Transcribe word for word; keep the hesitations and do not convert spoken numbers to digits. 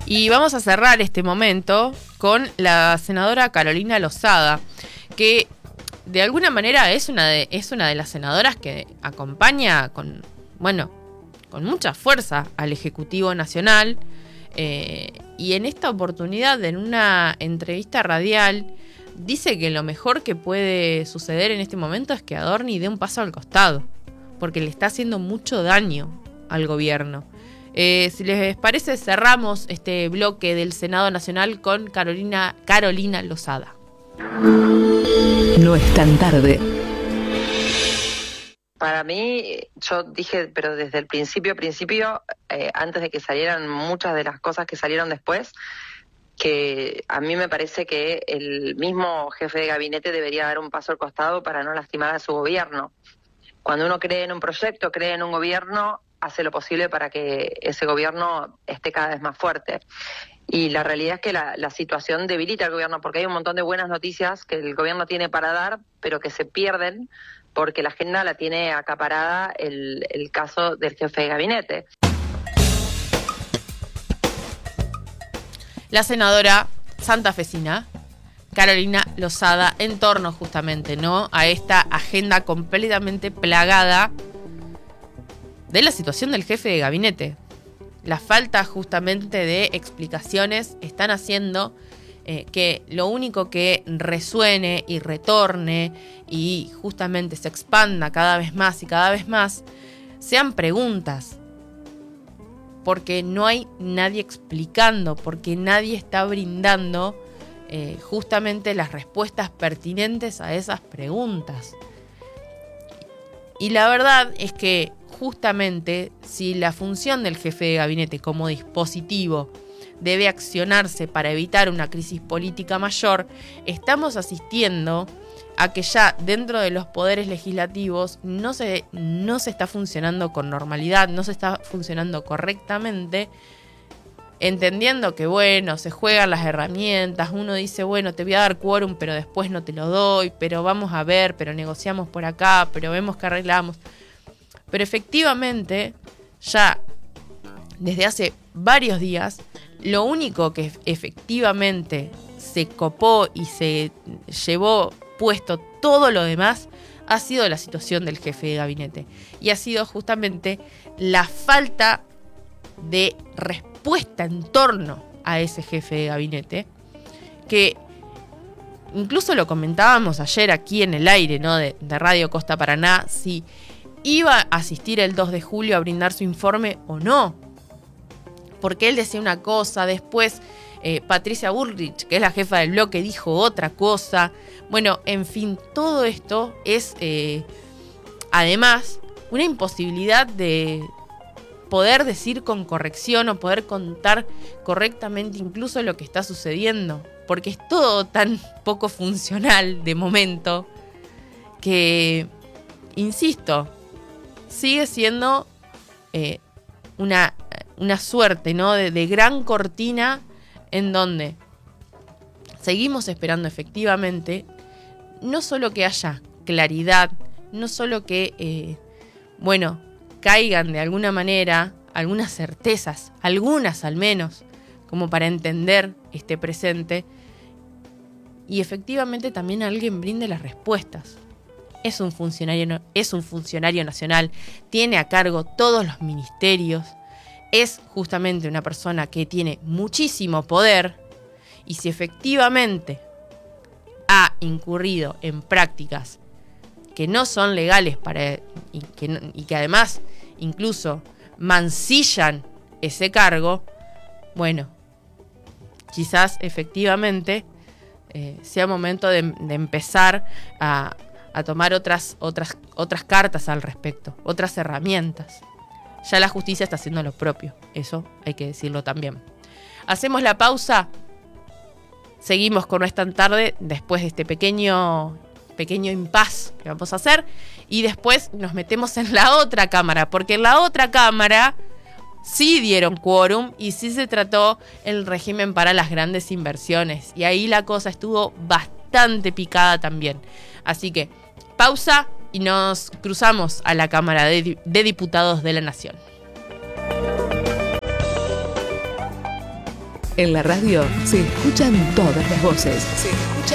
Y vamos a cerrar este momento con la senadora Carolina Lozada, que de alguna manera es una de, es una de las senadoras que acompaña con, bueno, con mucha fuerza al Ejecutivo Nacional. Eh, y en esta oportunidad, en una entrevista radial, dice que lo mejor que puede suceder en este momento es que Adorni dé un paso al costado, porque le está haciendo mucho daño al gobierno. Eh, si les parece, cerramos este bloque del Senado Nacional con Carolina, Carolina Lozada. No es tan tarde. Para mí, yo dije, pero desde el principio, principio, eh, antes de que salieran muchas de las cosas que salieron después, que a mí me parece que el mismo jefe de gabinete debería dar un paso al costado para no lastimar a su gobierno. Cuando uno cree en un proyecto, cree en un gobierno, hace lo posible para que ese gobierno esté cada vez más fuerte. Y la realidad es que la, la situación debilita al gobierno, porque hay un montón de buenas noticias que el gobierno tiene para dar, pero que se pierden porque la agenda la tiene acaparada el, el caso del jefe de gabinete. La senadora santafesina Carolina Lozada, en torno justamente, ¿no?, a esta agenda completamente plagada de la situación del jefe de gabinete. La falta justamente de explicaciones están haciendo eh, que lo único que resuene y retorne y justamente se expanda cada vez más y cada vez más sean preguntas. Porque no hay nadie explicando, porque nadie está brindando eh, justamente las respuestas pertinentes a esas preguntas. Y la verdad es que justamente si la función del jefe de gabinete como dispositivo debe accionarse para evitar una crisis política mayor, estamos asistiendo a que ya dentro de los poderes legislativos no se, no se está funcionando con normalidad, no se está funcionando correctamente, entendiendo que, bueno, se juegan las herramientas, uno dice, bueno, te voy a dar quórum, pero después no te lo doy, pero vamos a ver, pero negociamos por acá, pero vemos que arreglamos. Pero efectivamente, ya desde hace varios días, lo único que efectivamente se copó y se llevó puesto todo lo demás ha sido la situación del jefe de gabinete. Y ha sido justamente la falta de respuesta en torno a ese jefe de gabinete, que incluso lo comentábamos ayer aquí en el aire, ¿no?, de, de Radio Costa Paraná, si iba a asistir el dos de julio a brindar su informe o no. Porque él decía una cosa, después eh, Patricia Bullrich, que es la jefa del bloque, dijo otra cosa. Bueno, en fin, todo esto es eh, además una imposibilidad de poder decir con corrección o poder contar correctamente incluso lo que está sucediendo. Porque es todo tan poco funcional de momento que, insisto, sigue siendo eh, una, una suerte, ¿no?, de, de gran cortina en donde seguimos esperando efectivamente no solo que haya claridad, no solo que, eh, bueno, caigan de alguna manera algunas certezas, algunas al menos, como para entender este presente, y efectivamente también alguien brinde las respuestas. Es un funcionario, es un funcionario nacional, tiene a cargo todos los ministerios, es justamente una persona que tiene muchísimo poder, y si efectivamente ha incurrido en prácticas que no son legales para, y, que, y que además incluso mancillan ese cargo, bueno, quizás efectivamente eh, sea momento de, de empezar a, a tomar otras, otras, otras cartas al respecto, otras herramientas. Ya la justicia está haciendo lo propio, eso hay que decirlo también. Hacemos la pausa, seguimos con No es tan tarde después de este pequeño, pequeño impas que vamos a hacer, y después nos metemos en la otra cámara, porque en la otra cámara sí dieron quórum y sí se trató el régimen para las grandes inversiones, y ahí la cosa estuvo bastante picada también. Así que pausa y nos cruzamos a la Cámara de, de Diputados de la Nación. En la radio se escuchan todas las voces. Se escucha